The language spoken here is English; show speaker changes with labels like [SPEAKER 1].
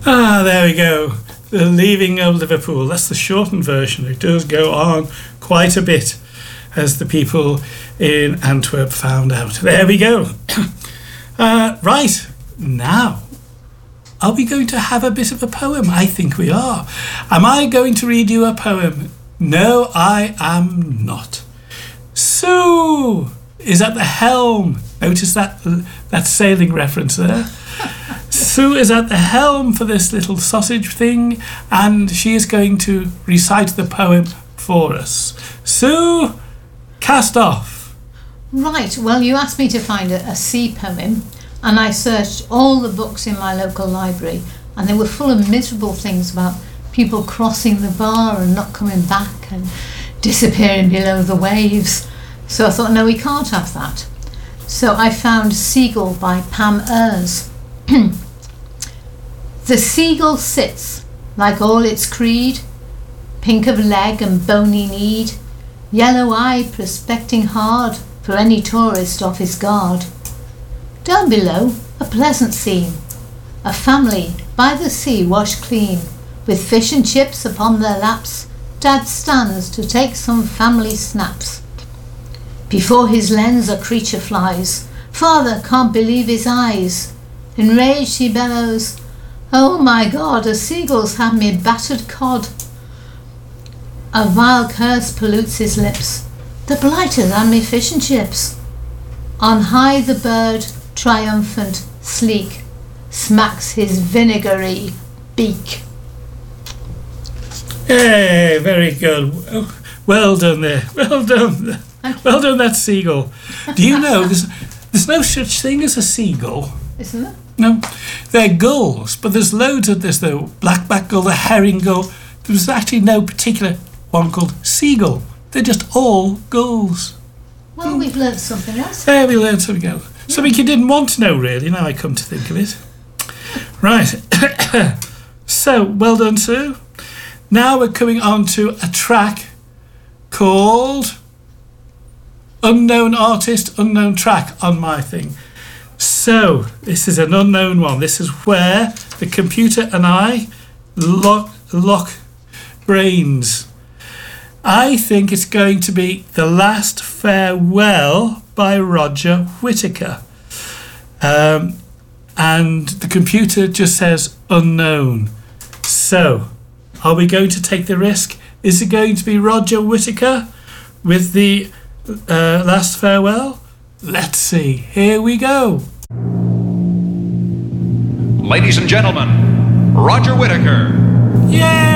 [SPEAKER 1] There we go. The Leaving of Liverpool. That's the shortened version. It does go on quite a bit, as the people in Antwerp found out. There we go. Right, now, are we going to have a bit of a poem? I think we are. Am I going to read you a poem? No, I am not. Sue is at the helm. Notice that sailing reference there. Sue is at the helm for this little sausage thing, and she is going to recite the poem for us. Sue, cast off.
[SPEAKER 2] Right, well, you asked me to find a sea poem, and I searched all the books in my local library, and they were full of miserable things about people crossing the bar and not coming back and disappearing below the waves. So I thought, no, we can't have that. So I found Seagull by Pam Ayres. The seagull sits, like all its creed, pink of leg and bony kneed, yellow eye prospecting hard for any tourist off his guard. Down below, a pleasant scene, a family by the sea washed clean, with fish and chips upon their laps. Dad stands to take some family snaps. Before his lens a creature flies. Father can't believe his eyes. Enraged he bellows, "Oh my God, a seagull's had me battered cod." A vile curse pollutes his lips. "The blighters had me fish and chips." On high the bird, triumphant, sleek, smacks his vinegary beak.
[SPEAKER 1] Hey, very good. Well done there. Well done. Well done, that seagull. Do you know there's no such thing as a seagull?
[SPEAKER 2] Isn't there?
[SPEAKER 1] No. They're gulls, but there's loads of this, though. Blackback gull, the herring gull. There's actually no particular one called seagull. They're just all gulls.
[SPEAKER 2] Well, we've learnt something else.
[SPEAKER 1] There, we learned something else. Yeah. Something you didn't want to know, really, now I come to think of it. Right. So, well done, Sue. Now we're coming on to a track called Unknown Artist, Unknown Track on my thing. So, this is an unknown one. This is where the computer and I lock brains. I think it's going to be The Last Farewell by Roger Whittaker. And the computer just says unknown. So, are we going to take the risk? Is it going to be Roger Whittaker with the Last Farewell? Let's see. Here we go.
[SPEAKER 3] Ladies and gentlemen, Roger Whittaker.
[SPEAKER 1] Yay!